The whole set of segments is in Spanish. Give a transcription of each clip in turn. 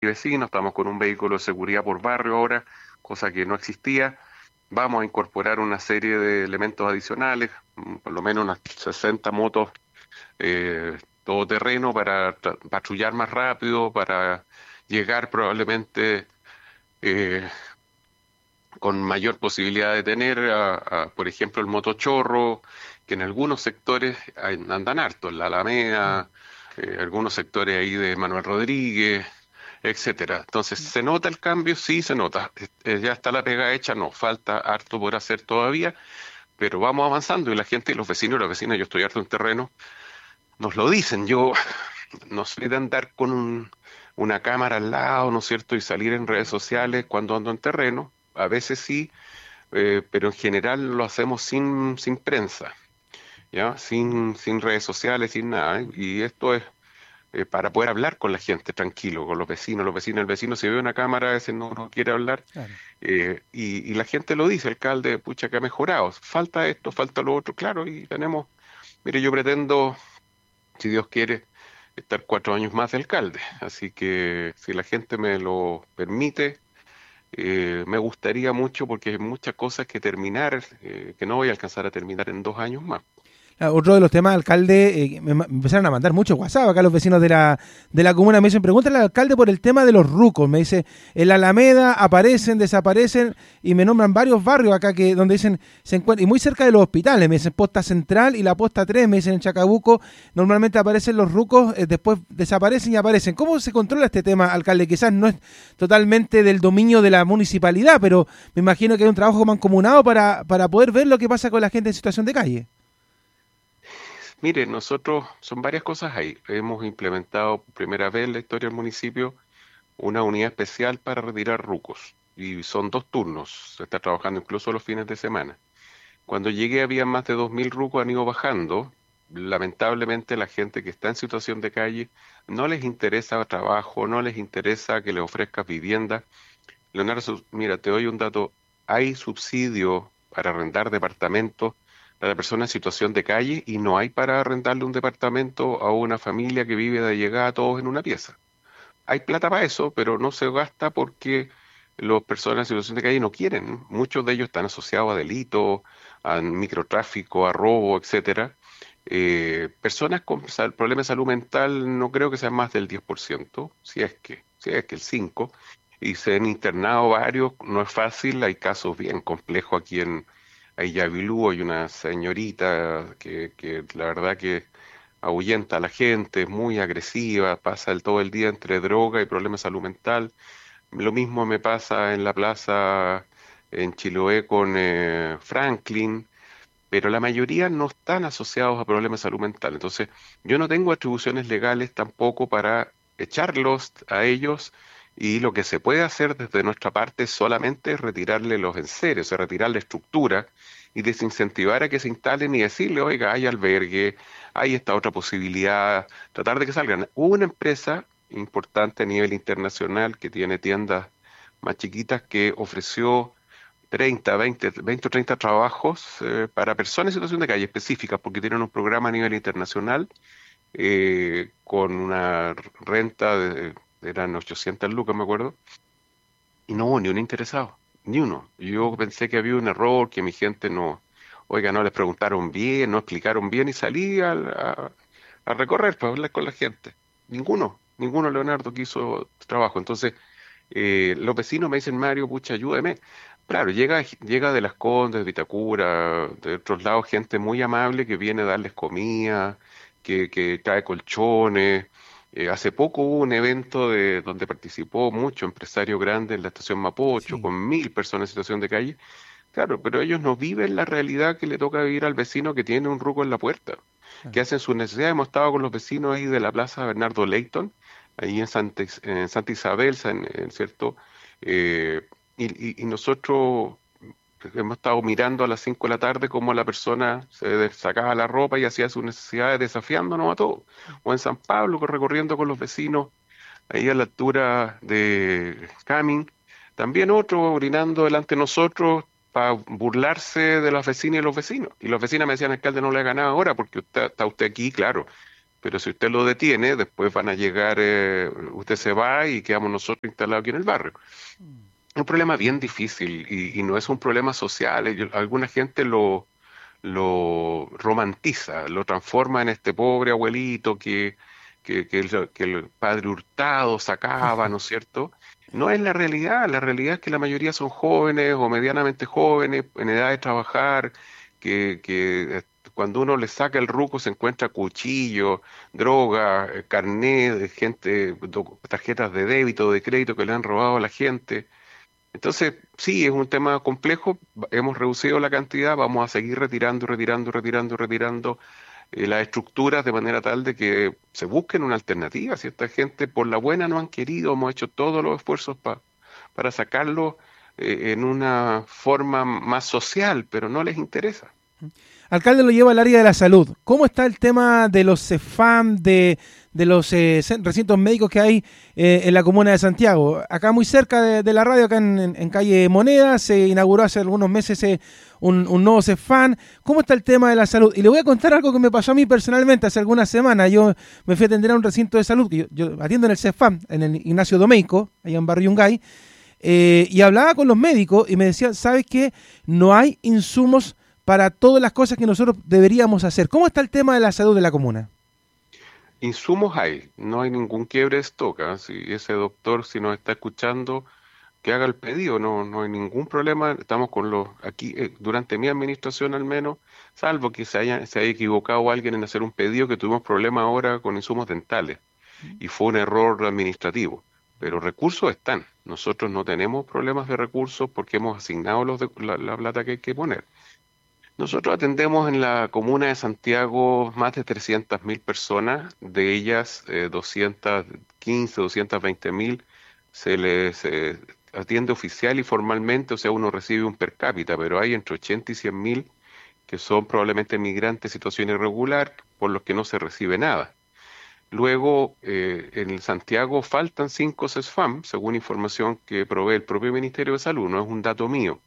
vecinos, estamos con un vehículo de seguridad por barrio ahora, cosa que no existía. Vamos a incorporar una serie de elementos adicionales, por lo menos unas 60 motos todoterreno para patrullar más rápido, para llegar probablemente eh, con mayor posibilidad de tener, por ejemplo, el motochorro, que en algunos sectores andan harto, en la Mm. Alameda, algunos sectores ahí de Manuel Rodríguez, etcétera. Entonces, ¿se nota el cambio? Sí, se nota. ¿Ya está la pega hecha? No, falta harto por hacer todavía, pero vamos avanzando y la gente y los vecinos y las vecinas, yo estoy harto en terreno, nos lo dicen. Yo no soy de andar con una cámara al lado, ¿no es cierto? Y salir en redes sociales cuando ando en terreno. A veces sí, pero en general lo hacemos sin prensa, ¿ya? Sin redes sociales, sin nada. ¿Eh? Y esto es para poder hablar con la gente tranquilo, con los vecinos, el vecino si ve una cámara a veces no quiere hablar, Claro. y la gente lo dice, alcalde, pucha que ha mejorado, falta esto, falta lo otro, claro, y tenemos, mire, yo pretendo, si Dios quiere, estar 4 años más de alcalde, así que si la gente me lo permite, me gustaría mucho porque hay muchas cosas que terminar, que no voy a alcanzar a terminar en 2 años más. Ah, otro de los temas, alcalde, me empezaron a mandar mucho WhatsApp acá los vecinos de la comuna. Me dicen, pregúntale al alcalde por el tema de los rucos. Me dice, en la Alameda aparecen, desaparecen y me nombran varios barrios acá que donde dicen, se encuentran, y muy cerca de los hospitales. Me dicen Posta Central y la Posta 3 me dicen en Chacabuco, normalmente aparecen los rucos, después desaparecen y aparecen. ¿Cómo se controla este tema, alcalde? Quizás no es totalmente del dominio de la municipalidad, pero me imagino que hay un trabajo mancomunado para poder ver lo que pasa con la gente en situación de calle. Mire, nosotros, son varias cosas ahí. Hemos implementado por primera vez en la historia del municipio una unidad especial para retirar rucos. Y son 2 turnos. Se está trabajando incluso los fines de semana. Cuando llegué había más de 2.000 rucos, han ido bajando. Lamentablemente la gente que está en situación de calle no les interesa trabajo, no les interesa que les ofrezcas vivienda. Leonardo, mira, te doy un dato. Hay subsidio para arrendar departamentos para personas en situación de calle y no hay para arrendarle un departamento a una familia que vive de llegada todos en una pieza. Hay plata para eso, pero no se gasta porque las personas en situación de calle no quieren. Muchos de ellos están asociados a delitos, a microtráfico, a robo, etcétera. Personas con problemas de salud mental no creo que sean más del 10%, si es que el 5%, y se han internado varios, no es fácil, hay casos bien complejos aquí en Ayavilú, hay una señorita que la verdad que ahuyenta a la gente, es muy agresiva, pasa todo el día entre droga y problemas de salud mental. Lo mismo me pasa en la plaza en Chiloé con Franklin, pero la mayoría no están asociados a problemas de salud mental. Entonces, yo no tengo atribuciones legales tampoco para echarlos a ellos, y lo que se puede hacer desde nuestra parte solamente es retirarle los enseres, o sea, retirarle estructura y desincentivar a que se instalen y decirle, oiga, hay albergue, hay esta otra posibilidad, tratar de que salgan. Hubo una empresa importante a nivel internacional que tiene tiendas más chiquitas que ofreció 20 o 30 trabajos para personas en situación de calle específicas, porque tienen un programa a nivel internacional con una renta eran 800 lucas, me acuerdo, y no hubo ni un interesado, ni uno. Yo pensé que había un error, que mi gente no, oiga, no les preguntaron bien, no explicaron bien, y salí a recorrer para hablar con la gente. Ninguno, Leonardo, quiso trabajo. Entonces, los vecinos me dicen, Mario, pucha, ayúdeme. Claro, llega de Las Condes, de Vitacura, de otros lados, gente muy amable que viene a darles comida, que trae colchones. Hace poco hubo un evento donde participó mucho empresario grande en la estación Mapocho, Sí. con 1.000 personas en situación de calle. Claro, pero ellos no viven la realidad que le toca vivir al vecino que tiene un ruco en la puerta, que Claro. hacen sus necesidades. Hemos estado con los vecinos ahí de la Plaza Bernardo Leighton, ahí en Santa Isabel, ¿cierto? Eh, y nosotros hemos estado mirando a las 5 de la tarde cómo la persona sacaba la ropa y hacía sus necesidades desafiándonos a todos. O en San Pablo, recorriendo con los vecinos ahí a la altura de Camin, también otro orinando delante de nosotros para burlarse de las vecinas y los vecinos. Y los vecinos me decían, alcalde, no le ha ganado ahora porque está usted aquí, claro. pero si usted lo detiene, después van a llegar, usted se va y quedamos nosotros instalados aquí en el barrio. Un problema bien difícil y no es un problema social. Alguna gente lo romantiza, lo transforma en este pobre abuelito que el padre Hurtado sacaba, ¿no es cierto? No es la realidad es que la mayoría son jóvenes o medianamente jóvenes, en edad de trabajar, cuando uno les saca el ruco se encuentra cuchillo, droga, carnet de gente, tarjetas de débito, de crédito que le han robado a la gente. Entonces, sí, es un tema complejo, hemos reducido la cantidad, vamos a seguir retirando, retirando, retirando, retirando las estructuras de manera tal de que se busquen una alternativa. Si esta gente por la buena no han querido, hemos hecho todos los esfuerzos para sacarlo en una forma más social, pero no les interesa. Alcalde, lo lleva al área de la salud. ¿Cómo está el tema de los CEFAM, de los recintos médicos que hay en la comuna de Santiago? Acá muy cerca de la radio, acá en calle Moneda, se inauguró hace algunos meses un nuevo CEFAM. ¿Cómo está el tema de la salud? Y le voy a contar algo que me pasó a mí personalmente hace algunas semanas. Yo me fui a atender a un recinto de salud, yo atiendo en el CEFAM, en el Ignacio Domeyko, allá en Barrio Yungay, y hablaba con los médicos y me decían, ¿sabes qué? No hay insumos para todas las cosas que nosotros deberíamos hacer. ¿Cómo está el tema de la salud de la comuna? Insumos hay, no hay ningún quiebre de stock. ¿Ah? Si ese doctor, si nos está escuchando, que haga el pedido, no, no hay ningún problema. Estamos con los, aquí, durante mi administración al menos, salvo que se haya equivocado alguien en hacer un pedido, que tuvimos problemas ahora con insumos dentales, y fue un error administrativo. Pero recursos están. Nosotros no tenemos problemas de recursos porque hemos asignado la plata que hay que poner. Nosotros atendemos en la comuna de Santiago más de 300.000 personas, de ellas 215, 220.000 se les atiende oficial y formalmente, o sea, uno recibe un per cápita, pero hay entre 80 y 100.000 que son probablemente migrantes en situación irregular, por los que no se recibe nada. Luego, en Santiago faltan 5 CESFAM, según información que provee el propio Ministerio de Salud, no es un dato mío.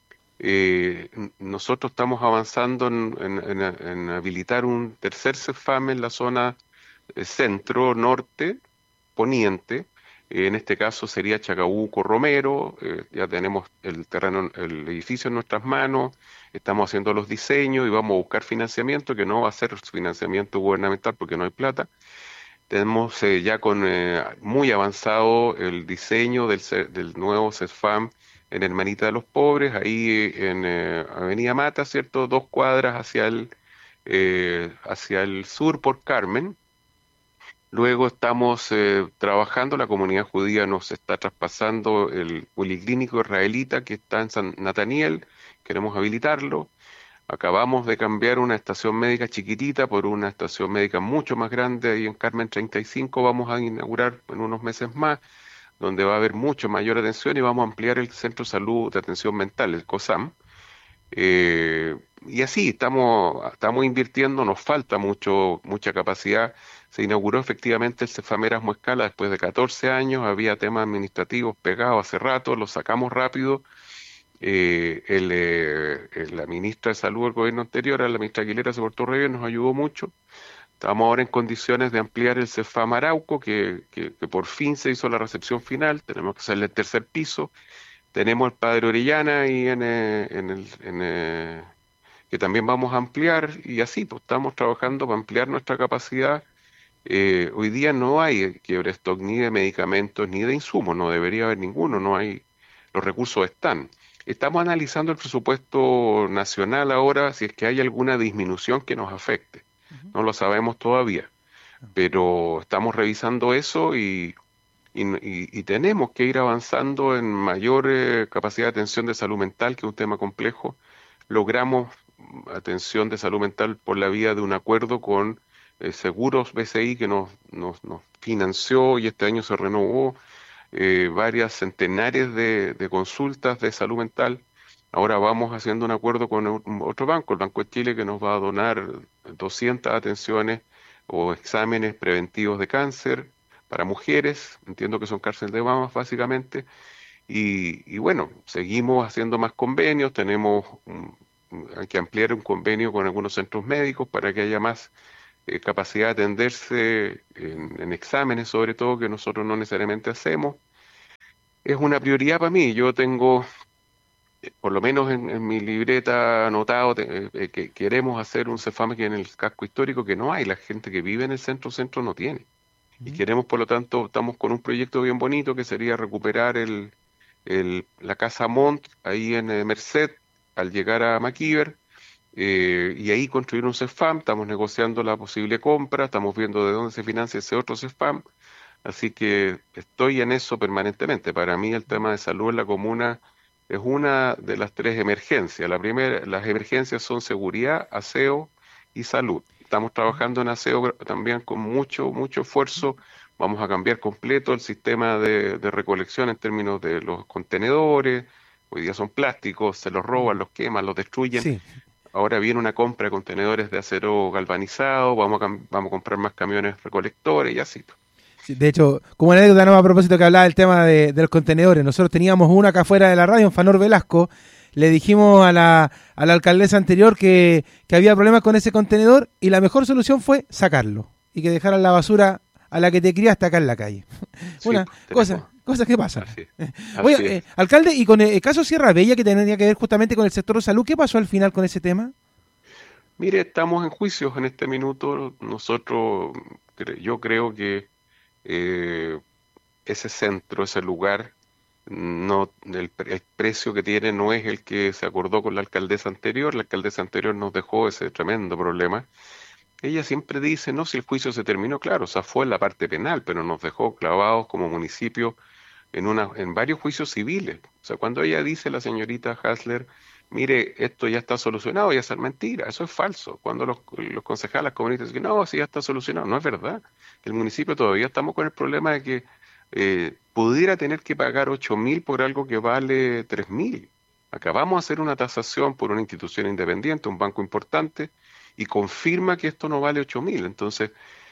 Nosotros estamos avanzando en habilitar un tercer CEFAM en la zona centro, norte, poniente. En este caso sería Chacabuco, Romero. Ya tenemos el terreno, el edificio en nuestras manos. Estamos haciendo los diseños y vamos a buscar financiamiento, que no va a ser financiamiento gubernamental porque no hay plata. Tenemos ya con muy avanzado el diseño del nuevo CESFAM en Hermanita de los Pobres, ahí en Avenida Mata, ¿cierto? 2 cuadras hacia el sur por Carmen. Luego estamos trabajando, la comunidad judía nos está traspasando el policlínico israelita que está en San Nataniel, queremos habilitarlo. Acabamos de cambiar una estación médica chiquitita por una estación médica mucho más grande ahí en Carmen 35. Vamos a inaugurar en unos meses más, donde va a haber mucho mayor atención y vamos a ampliar el Centro de Salud de Atención Mental, el COSAM. Y así estamos invirtiendo, nos falta mucha capacidad. Se inauguró efectivamente el Cefam Erasmo Escala después de 14 años, había temas administrativos pegados hace rato, los sacamos rápido. La ministra de Salud del gobierno anterior, la ministra Aguilera, se portó re bien, nos ayudó mucho. Estamos ahora en condiciones de ampliar el Cefam Arauco, que por fin se hizo la recepción final, tenemos que hacerle el tercer piso. Tenemos el Padre Orellana ahí que también vamos a ampliar, y así, pues estamos trabajando para ampliar nuestra capacidad. Hoy día no hay quiebre stock ni de medicamentos ni de insumos, no debería haber ninguno, no hay, los recursos están. Estamos analizando el presupuesto nacional ahora, si es que hay alguna disminución que nos afecte. No lo sabemos todavía, pero estamos revisando eso y tenemos que ir avanzando en mayor capacidad de atención de salud mental, que es un tema complejo. Logramos atención de salud mental por la vía de un acuerdo con Seguros BCI, que nos financió, y este año se renovó varias centenares de consultas de salud mental. Ahora vamos haciendo un acuerdo con otro banco, el Banco de Chile, que nos va a donar 200 atenciones o exámenes preventivos de cáncer para mujeres. Entiendo que son cáncer de mamas básicamente. Y bueno, seguimos haciendo más convenios, hay que ampliar un convenio con algunos centros médicos para que haya más capacidad de atenderse en exámenes, sobre todo, que nosotros no necesariamente hacemos. Es una prioridad para mí. Yo tengo, por lo menos en mi libreta anotado, que queremos hacer un Cefame que en el casco histórico que no hay. La gente que vive en el centro no tiene. Y Ujú. queremos, por lo tanto, estamos con un proyecto bien bonito que sería recuperar la Casa Montt ahí en Merced, al llegar a MacIver, y ahí construir un CEFAM. Estamos negociando la posible compra, estamos viendo de dónde se financia ese otro CEFAM, así que estoy en eso permanentemente. Para mí el tema de salud en la comuna es una de las tres emergencias. Las emergencias son seguridad, aseo y salud. Estamos trabajando en aseo también con mucho esfuerzo. Vamos a cambiar completo el sistema de recolección en términos de los contenedores. Hoy día son plásticos, se los roban, los queman, los destruyen. Sí. Ahora viene una compra de contenedores de acero galvanizado, vamos a comprar más camiones recolectores y así. Sí, de hecho, como anécdota, no, a propósito que hablaba del tema de los contenedores, nosotros teníamos uno acá afuera de la radio, en Fanor Velasco, le dijimos a la alcaldesa anterior que había problemas con ese contenedor y la mejor solución fue sacarlo y que dejaran la basura a la que te criaste acá en la calle. Sí, Una pues, cosa, tenemos, cosas que pasan. así es, así Oye, es. alcalde, y con el caso Sierra Bella, que tenía que ver justamente con el sector de salud, ¿qué pasó al final con ese tema? Mire, estamos en juicios en este minuto. Yo creo que eh, ese centro, ese lugar, no, el precio que tiene no es el que se acordó con la alcaldesa anterior. La alcaldesa anterior nos dejó ese tremendo problema. Ella siempre dice, no, si el juicio se terminó, claro, o sea, fue en la parte penal, pero nos dejó clavados como municipio en varios juicios civiles. O sea, cuando ella dice, la señorita Hasler, mire, esto ya está solucionado, ya es mentira, eso es falso. Cuando los concejales comunistas dicen, no, sí, ya está solucionado, no es verdad. El municipio todavía estamos con el problema de que pudiera tener que pagar 8.000 por algo que vale 3.000. Acabamos de hacer una tasación por una institución independiente, un banco importante, y confirma que esto no vale 8.000. Entonces,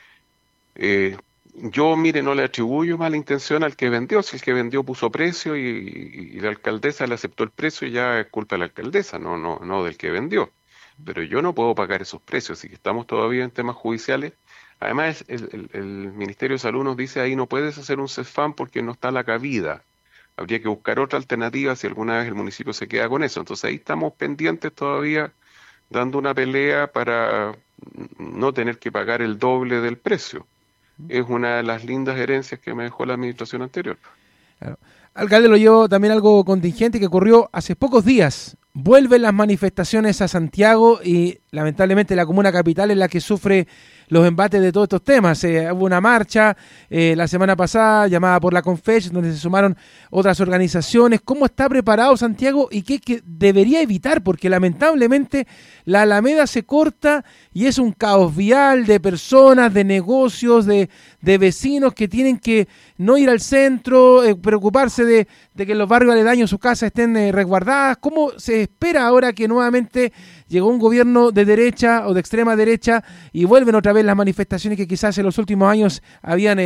eh, yo, mire, no le atribuyo mala intención al que vendió. Si el que vendió puso precio y la alcaldesa le aceptó el precio, ya es culpa de la alcaldesa, no del que vendió. Pero yo no puedo pagar esos precios, así que estamos todavía en temas judiciales. Además, el Ministerio de Salud nos dice ahí no puedes hacer un CEFAM porque no está la cabida. Habría que buscar otra alternativa si alguna vez el municipio se queda con eso. Entonces ahí estamos pendientes todavía dando una pelea para no tener que pagar el doble del precio. Es una de las lindas herencias que me dejó la administración anterior. Claro. Alcalde, lo llevo también algo contingente que ocurrió hace pocos días. Vuelven las manifestaciones a Santiago y lamentablemente la comuna capital es la que sufre los embates de todos estos temas. Hubo una marcha la semana pasada llamada por la Confech, donde se sumaron otras organizaciones. ¿Cómo está preparado Santiago y qué debería evitar? Porque lamentablemente la Alameda se corta y es un caos vial de personas, de negocios, de vecinos que tienen que no ir al centro, preocuparse de que en los barrios aledaños sus casas estén resguardadas. ¿Cómo se espera ahora que nuevamente llegó un gobierno de derecha o de extrema derecha y vuelven otra vez las manifestaciones que quizás en los últimos años habían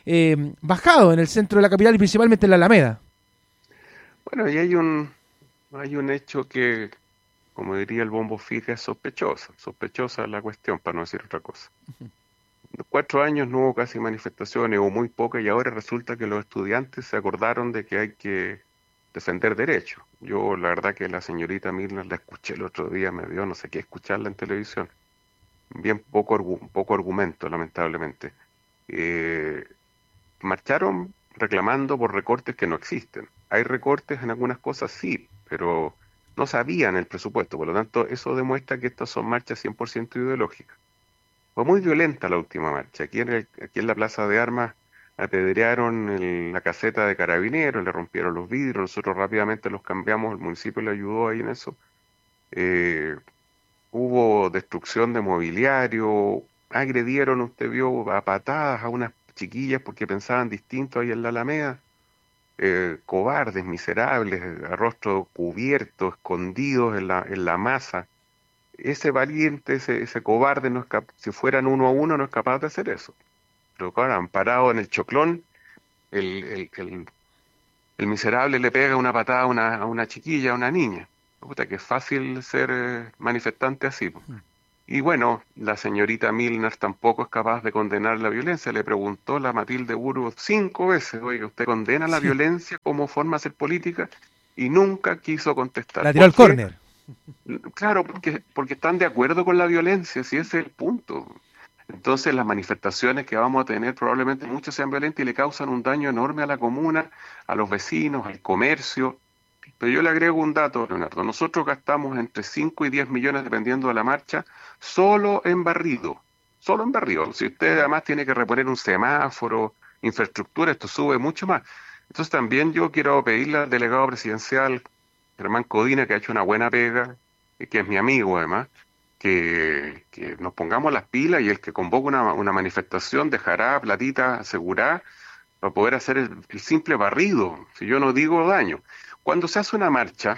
bajado en el centro de la capital y principalmente en la Alameda? Bueno, y hay un hecho que, como diría el Bombo Fica, es sospechosa la cuestión, para no decir otra cosa. En 4 años no hubo casi manifestaciones o muy pocas y ahora resulta que los estudiantes se acordaron de que hay que defender derechos. Yo la verdad que la señorita Mirna la escuché el otro día, me dio no sé qué escucharla en televisión. Bien poco argumento, lamentablemente. Eh, Marcharon reclamando por recortes que no existen. Hay recortes en algunas cosas, sí, pero no sabían el presupuesto. Por lo tanto, eso demuestra que estas son marchas 100% ideológicas. Fue muy violenta la última marcha. Aquí en la Plaza de Armas apedrearon la caseta de carabineros, le rompieron los vidrios, nosotros rápidamente los cambiamos, el municipio le ayudó ahí en eso. Eh, Hubo destrucción de mobiliario, agredieron, usted vio, a patadas a unas chiquillas porque pensaban distinto ahí en la Alameda. Cobardes, miserables, a rostro cubierto, escondidos en la masa. Ese valiente, ese cobarde, si fueran uno a uno, no es capaz de hacer eso. Pero claro, amparado en el choclón, el, el, el, el miserable le pega una patada a una chiquilla, a una niña. Puta, que es fácil ser manifestante así, po. Y bueno, la señorita Milner tampoco es capaz de condenar la violencia. Le preguntó la Matilde Burgos 5 veces, oye, ¿usted condena la Sí, violencia como forma de hacer política? Y nunca quiso contestar. la tiró ¿Por al qué? córner. Claro, porque están de acuerdo con la violencia, si ese es el punto. Entonces las manifestaciones que vamos a tener probablemente muchas sean violentas y le causan un daño enorme a la comuna, a los vecinos, al comercio. Pero yo le agrego un dato, Leonardo. Nosotros gastamos entre 5 y 10 millones, dependiendo de la marcha, solo en barrido. Solo en barrido. Si usted además tiene que reponer un semáforo, infraestructura, esto sube mucho más. Entonces también yo quiero pedirle al delegado presidencial, Germán Codina, que ha hecho una buena pega, y que es mi amigo además, que nos pongamos las pilas y el que convoque una manifestación dejará platita asegurada para poder hacer el simple barrido, si yo no digo daño. Cuando se hace una marcha,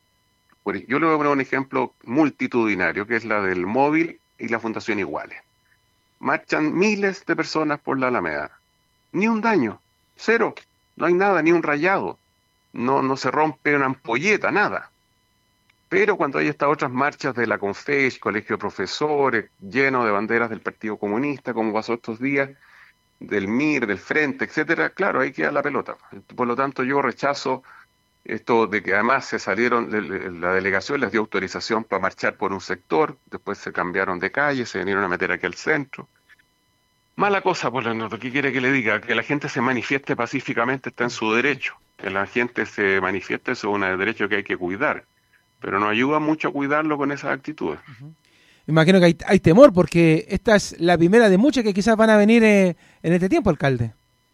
yo le voy a poner un ejemplo multitudinario, que es la del móvil y la Fundación Iguales. Marchan miles de personas por la Alameda. Ni un daño, cero, no hay nada, ni un rayado. No se rompe una ampolleta, nada. Pero cuando hay estas otras marchas de la Confech, Colegio de Profesores, lleno de banderas del Partido Comunista, como pasó estos días, del MIR, del Frente, etcétera, claro, ahí queda la pelota. Por lo tanto, yo rechazo esto de que además se salieron, la delegación les dio autorización para marchar por un sector, después se cambiaron de calle, se vinieron a meter aquí al centro. Mala cosa, por Leonardo, ¿qué quiere que le diga? Que la gente se manifieste pacíficamente está en su derecho. Que la gente se manifieste es un derecho que hay que cuidar, pero no ayuda mucho a cuidarlo con esas actitudes. Me imagino que hay temor porque esta es la primera de muchas que quizás van a venir en este tiempo, alcalde.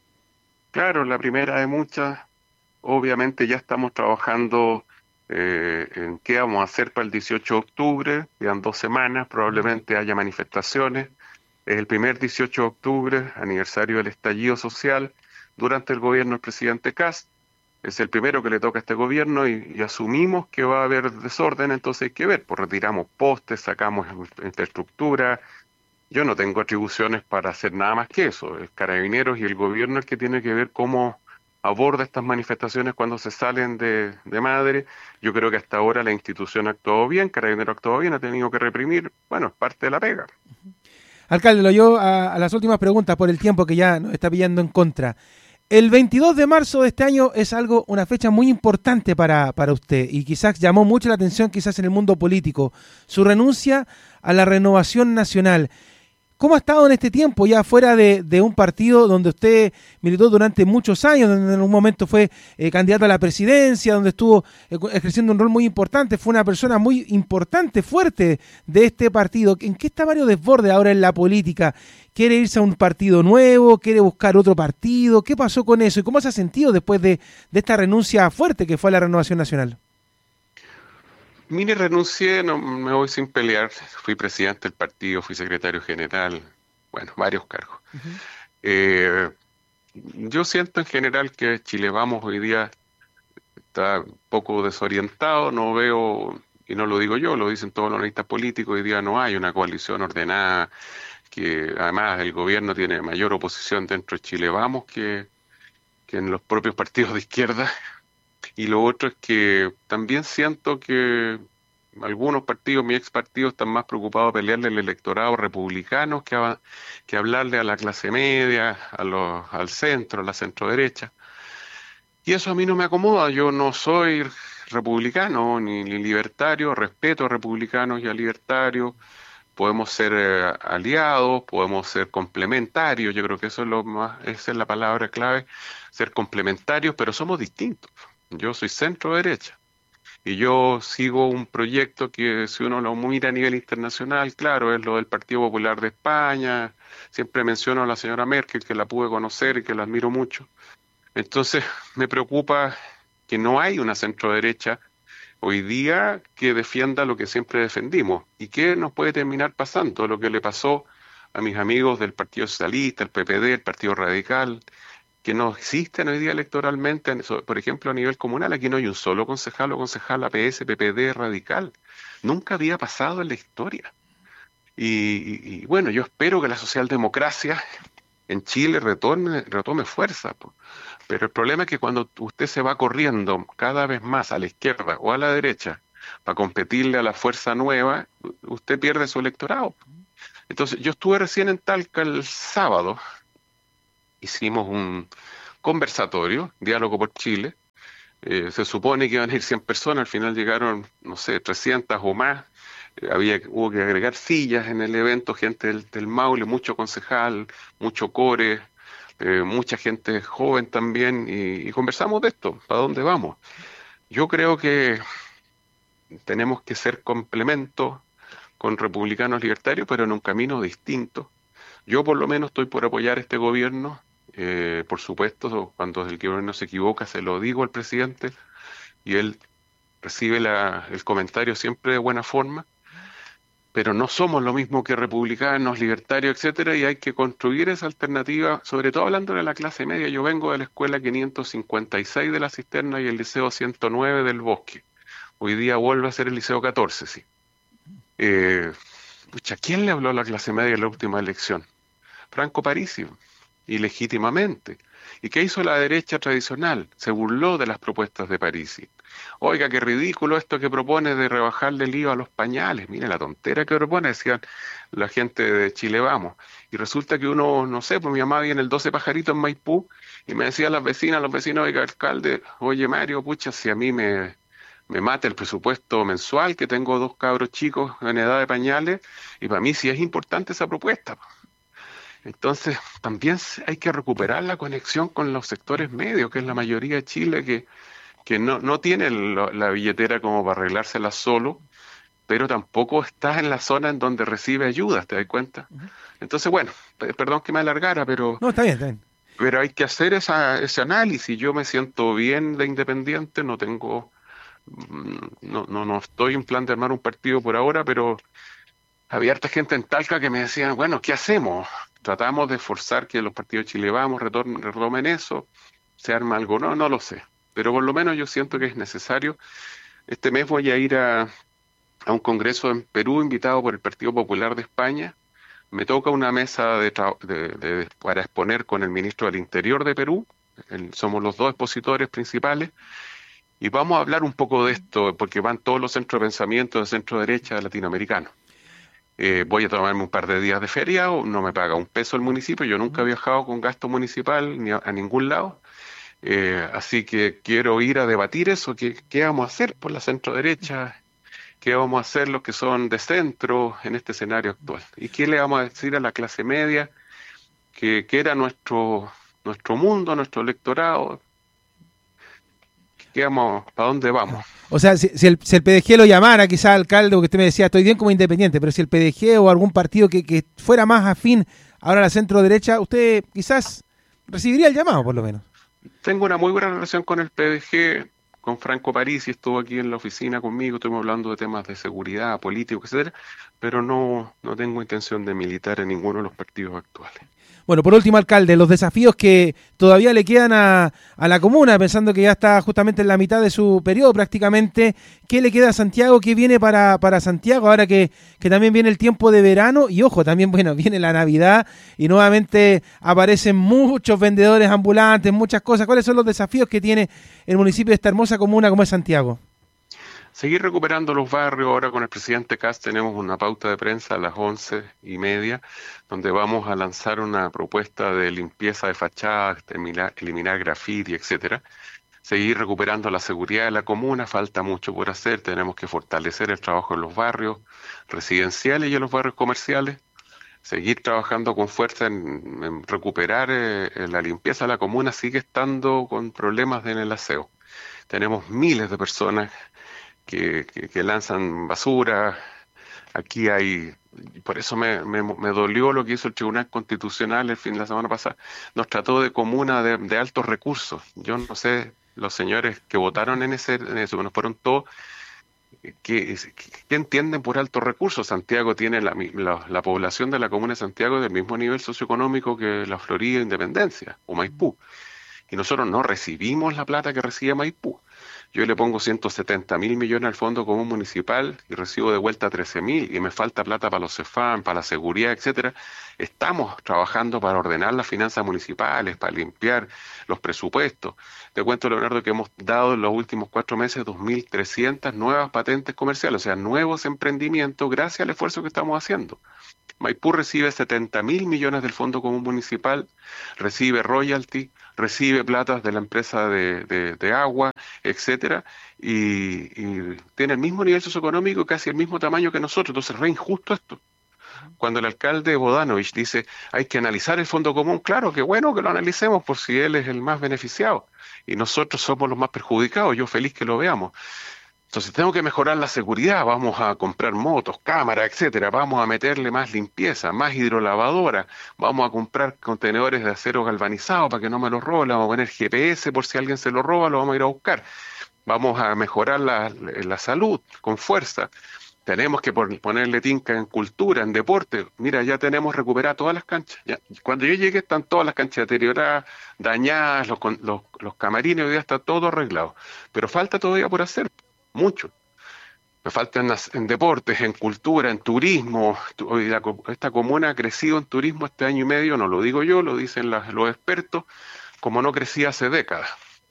Claro, la primera de muchas. Obviamente ya estamos trabajando en qué vamos a hacer para el 18 de octubre, quedan 2 semanas, probablemente haya manifestaciones. Es el primer 18 de octubre, aniversario del estallido social, durante el gobierno del presidente Kast. Es el primero que le toca a este gobierno y asumimos que va a haber desorden, entonces hay que ver, pues retiramos postes, sacamos infraestructura. Yo no tengo atribuciones para hacer nada más que eso. El Carabineros y el gobierno es el que tiene que ver cómo aborda estas manifestaciones cuando se salen de madre. Yo creo que hasta ahora la institución ha actuado bien, Carabineros ha actuado bien, ha tenido que reprimir. Bueno, es parte de la pega. Alcalde, lo yo a las últimas preguntas por el tiempo que ya nos está pillando en contra. El 22 de marzo de este año es una fecha muy importante para usted y quizás llamó mucho la atención quizás en el mundo político. Su renuncia a la Renovación Nacional. ¿Cómo ha estado en este tiempo, ya fuera de un partido donde usted militó durante muchos años, donde en un momento fue candidato a la presidencia, donde estuvo ejerciendo un rol muy importante, fue una persona muy importante, fuerte de este partido? ¿En qué está Mario Desbordes ahora en la política? ¿Quiere irse a un partido nuevo? ¿Quiere buscar otro partido? ¿Qué pasó con eso? ¿Y cómo se ha sentido después de esta renuncia fuerte que fue a la Renovación Nacional? Mire, renuncié, no me voy sin pelear. Fui presidente del partido, fui secretario general, bueno, varios cargos. Uh-huh. Eh, yo siento en general que Chile Vamos hoy día está un poco desorientado, no veo, y no lo digo yo, lo dicen todos los analistas políticos, hoy día no hay una coalición ordenada, que además el gobierno tiene mayor oposición dentro de Chile Vamos que en los propios partidos de izquierda. Y lo otro es que también siento que algunos partidos, mi ex partido, están más preocupados de pelearle al electorado republicano que hablarle a la clase media, al centro, a la centro derecha. Y eso a mí no me acomoda. Yo no soy republicano ni libertario, respeto a republicanos y a libertarios. Podemos ser aliados, podemos ser complementarios. Yo creo que eso es lo más, esa es la palabra clave, ser complementarios, pero somos distintos. Yo soy centro derecha y yo sigo un proyecto que, si uno lo mira a nivel internacional, claro, es lo del Partido Popular de España. Siempre menciono a la señora Merkel, que la pude conocer y que la admiro mucho. Entonces, me preocupa que no hay una centro derecha hoy día que defienda lo que siempre defendimos. ¿Y qué nos puede terminar pasando? Lo que le pasó a mis amigos del Partido Socialista, el PPD, el Partido Radical, que no existen hoy día electoralmente, por ejemplo, a nivel comunal. Aquí no hay un solo concejal o concejala PS, PPD, Radical. Nunca había pasado en la historia. Y bueno, yo espero que la socialdemocracia en Chile retome fuerza, po. Pero el problema es que cuando usted se va corriendo cada vez más a la izquierda o a la derecha, para competirle a la fuerza nueva, usted pierde su electorado. Entonces, yo estuve recién en Talca el sábado, hicimos un conversatorio, Diálogo por Chile. Se supone que iban a ir 100 personas, al final llegaron, no sé, 300 o más. Hubo que agregar sillas en el evento, gente del Maule, mucho concejal, mucho core, mucha gente joven también, y conversamos de esto, ¿para dónde vamos? Yo creo que tenemos que ser complementos con republicanos libertarios, pero en un camino distinto. Yo por lo menos estoy por apoyar este gobierno. Por supuesto, cuando el gobierno se equivoca, se lo digo al presidente y él recibe el comentario siempre de buena forma, pero no somos lo mismo que republicanos, libertarios, etcétera, y hay que construir esa alternativa, sobre todo hablando de la clase media. Yo vengo de la escuela 556 de la Cisterna y el liceo 109 del Bosque. Hoy día vuelve a ser el liceo 14, sí. ¿Quién le habló a la clase media en la última elección? Franco Parisi, y legítimamente. ¿Y qué hizo la derecha tradicional? Se burló de las propuestas de Parisi. Oiga, qué ridículo esto que propone de rebajarle el IVA a los pañales. Mire la tontera que propone, decían la gente de Chile Vamos. Y resulta que uno, no sé, pues mi mamá viene el 12 Pajarito en Maipú y me decían las vecinas, los vecinos, oiga, alcalde, oye Mario, pucha, si a mí me mata el presupuesto mensual, que tengo 2 cabros chicos en edad de pañales, y para mí sí es importante esa propuesta. Entonces, también hay que recuperar la conexión con los sectores medios, que es la mayoría de Chile, que no tiene la billetera como para arreglársela solo, pero tampoco está en la zona en donde recibe ayuda, ¿te das cuenta? Entonces, bueno, perdón que me alargara, pero... No, está bien, está bien. Pero hay que hacer ese análisis. Yo me siento bien de independiente, no tengo... No estoy en plan de armar un partido por ahora, pero había harta gente en Talca que me decían, bueno, ¿qué hacemos? Tratamos de forzar que los partidos Chile Vamos retomen eso, se arma algo, no lo sé. Pero por lo menos yo siento que es necesario. Este mes voy a ir a un congreso en Perú invitado por el Partido Popular de España. Me toca una mesa para exponer con el ministro del Interior de Perú. Somos los 2 expositores principales. Y vamos a hablar un poco de esto, porque van todos los centros de pensamiento de centro derecha latinoamericano. Voy a tomarme un par de días de feriado, no me paga un peso el municipio, yo nunca he viajado con gasto municipal ni a ningún lado, así que quiero ir a debatir eso, qué vamos a hacer por la centro derecha, qué vamos a hacer los que son de centro en este escenario actual, y qué le vamos a decir a la clase media, que era nuestro mundo, nuestro electorado. ¿Para dónde vamos? O sea, si el PDG lo llamara, quizás alcalde, porque usted me decía, estoy bien como independiente, pero si el PDG o algún partido que fuera más afín ahora a la centro derecha, usted quizás recibiría el llamado, por lo menos. Tengo una muy buena relación con el PDG, con Franco Parisi, estuvo aquí en la oficina conmigo, estuvimos hablando de temas de seguridad, políticos, etcétera, pero no tengo intención de militar en ninguno de los partidos actuales. Bueno, por último, alcalde, los desafíos que todavía le quedan a la comuna, pensando que ya está justamente en la mitad de su periodo prácticamente, ¿qué le queda a Santiago? ¿Qué viene para Santiago ahora que también viene el tiempo de verano? Y ojo, también, bueno, viene la Navidad y nuevamente aparecen muchos vendedores ambulantes, muchas cosas. ¿Cuáles son los desafíos que tiene el municipio de esta hermosa comuna como es Santiago? Seguir recuperando los barrios. Ahora con el presidente Kast tenemos una pauta de prensa a las 11:30, donde vamos a lanzar una propuesta de limpieza de fachadas, eliminar grafiti, etcétera. Seguir recuperando la seguridad de la comuna, falta mucho por hacer, tenemos que fortalecer el trabajo en los barrios residenciales y en los barrios comerciales. Seguir trabajando con fuerza en recuperar la limpieza de la comuna. Sigue estando con problemas en el aseo. Tenemos miles de personas que lanzan basura. Aquí por eso me dolió lo que hizo el Tribunal Constitucional la semana pasada. Nos trató de comuna de altos recursos. Yo no sé, los señores que votaron en eso, que nos fueron todos, ¿qué entienden por altos recursos? Santiago tiene la población de la comuna de Santiago del mismo nivel socioeconómico que la Florida, Independencia o Maipú. Y nosotros no recibimos la plata que recibe Maipú. yo le pongo 170.000 millones al Fondo Común Municipal y recibo de vuelta 13.000 y me falta plata para los CEFAM, para la seguridad, etcétera. Estamos trabajando para ordenar las finanzas municipales, para limpiar los presupuestos. Te cuento, Leonardo, que hemos dado en los últimos 4 meses 2.300 nuevas patentes comerciales, o sea, nuevos emprendimientos gracias al esfuerzo que estamos haciendo. Maipú recibe 70.000 millones del Fondo Común Municipal, recibe royalty, recibe platas de la empresa de agua, etcétera, y tiene el mismo nivel socioeconómico, casi el mismo tamaño que nosotros. Entonces, re injusto esto. Cuando el alcalde Bodanovich dice hay que analizar el Fondo Común, claro, que bueno que lo analicemos por si él es el más beneficiado y nosotros somos los más perjudicados, yo feliz que lo veamos. Entonces tengo que mejorar la seguridad, vamos a comprar motos, cámaras, etcétera, vamos a meterle más limpieza, más hidrolavadora, vamos a comprar contenedores de acero galvanizado para que no me los roben, vamos a poner GPS por si alguien se lo roba, lo vamos a ir a buscar. Vamos a mejorar la salud con fuerza. Tenemos que ponerle tinca en cultura, en deporte. Mira, ya tenemos recuperadas todas las canchas. Ya. Cuando yo llegué están todas las canchas deterioradas, dañadas, los camarines, hoy día está todo arreglado. Pero falta todavía por hacer. Mucho. Me faltan en deportes, en cultura, en turismo. Esta comuna ha crecido en turismo este año y medio, no lo digo yo, lo dicen los expertos, como no crecía hace décadas.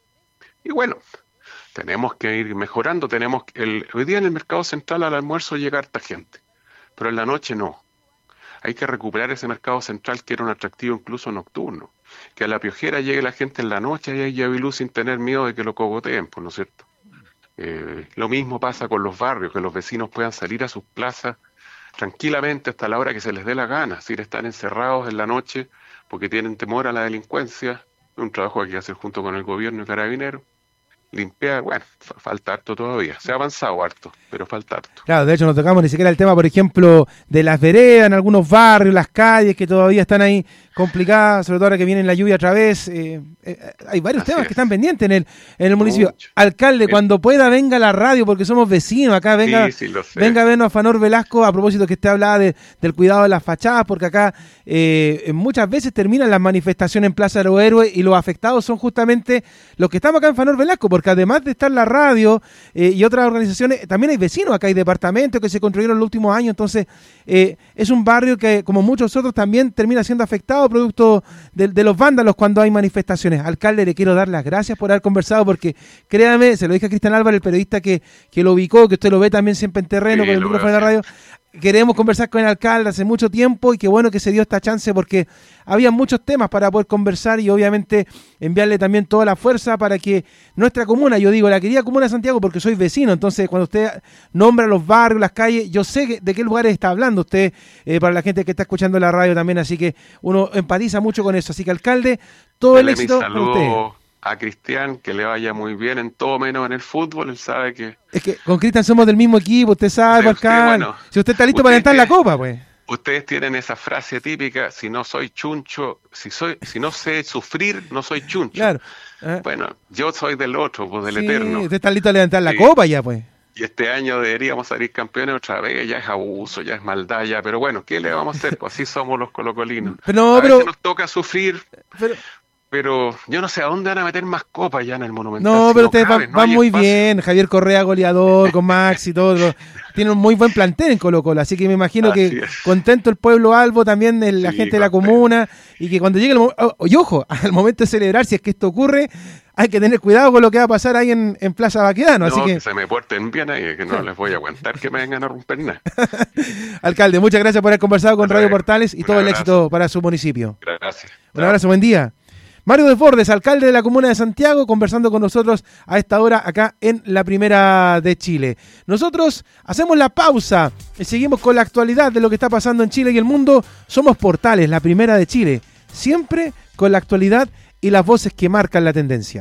Y bueno, tenemos que ir mejorando. Hoy día en el mercado central al almuerzo llega harta gente, pero en la noche no. Hay que recuperar ese mercado central que era un atractivo incluso nocturno. Que a La Piojera llegue la gente en la noche y haya luz sin tener miedo de que lo cogoteen, pues, ¿no es cierto? Lo mismo pasa con los barrios, que los vecinos puedan salir a sus plazas tranquilamente hasta la hora que se les dé la gana, sin estar encerrados en la noche porque tienen temor a la delincuencia. Un trabajo que hay que hacer junto con el gobierno y Carabineros. Limpiar, bueno, falta harto todavía. Se ha avanzado harto, pero falta harto. Claro, de hecho no tocamos ni siquiera el tema, por ejemplo, de las veredas en algunos barrios, las calles que todavía están ahí complicadas, sobre todo ahora que viene la lluvia otra vez. Hay varios temas que están pendientes en el municipio. Mucho. Alcalde, cuando pueda venga a la radio, porque somos vecinos acá, venga a vernos a Fanor Velasco, a propósito que usted hablaba del cuidado de las fachadas, porque acá muchas veces terminan las manifestaciones en Plaza de los Héroes y los afectados son justamente los que estamos acá en Fanor Velasco, porque además de estar la radio y otras organizaciones, también hay vecinos acá, hay departamentos que se construyeron en los últimos años, entonces es un barrio que, como muchos otros, también termina siendo afectado producto de los vándalos cuando hay manifestaciones. Alcalde, le quiero dar las gracias por haber conversado, porque créame, se lo dije a Cristian Álvarez, el periodista que lo ubicó, que usted lo ve también siempre en terreno, con el micrófono de la radio. Queremos conversar con el alcalde hace mucho tiempo y qué bueno que se dio esta chance, porque había muchos temas para poder conversar y obviamente enviarle también toda la fuerza para que nuestra comuna, yo digo la querida comuna de Santiago porque soy vecino, entonces cuando usted nombra los barrios, las calles, yo sé de qué lugares está hablando usted, para la gente que está escuchando la radio también, así que uno empatiza mucho con eso. Así que, alcalde, todo el éxito para usted. A Cristian, que le vaya muy bien en todo menos en el fútbol. Él sabe que... Es que con Cristian somos del mismo equipo, usted sabe, alcalde. Bueno, si usted está listo para entrar en la copa, pues. Ustedes tienen esa frase típica, si no soy chuncho, si no sé sufrir, no soy chuncho. Claro. Bueno, yo soy del otro, pues del eterno. Usted está listo a levantar la copa ya, pues. Y este año deberíamos salir campeones otra vez, ya es abuso, ya es maldad, ya. Pero bueno, ¿qué le vamos a hacer? Pues así somos los colocolinos. A veces nos toca sufrir... Pero yo no sé a dónde van a meter más copas ya en el Monumental. No, pero ustedes van muy bien. Javier Correa, goleador, con Max y todo. Tiene un muy buen plantel en Colo-Colo. Así que me imagino que contento el pueblo albo, también la gente de la comuna. Y que cuando llegue el momento, y ojo, al momento de celebrar, si es que esto ocurre, hay que tener cuidado con lo que va a pasar ahí en Plaza Baquedano. Así que se me porten bien ahí, que no les voy a aguantar que me vengan a romper nada. Alcalde, muchas gracias por haber conversado con Radio Portales y todo el éxito para su municipio. Gracias. Un abrazo, buen día. Mario Desbordes, alcalde de la comuna de Santiago, conversando con nosotros a esta hora acá en la Primera de Chile. Nosotros hacemos la pausa y seguimos con la actualidad de lo que está pasando en Chile y el mundo. Somos Portales, la Primera de Chile, siempre con la actualidad y las voces que marcan la tendencia.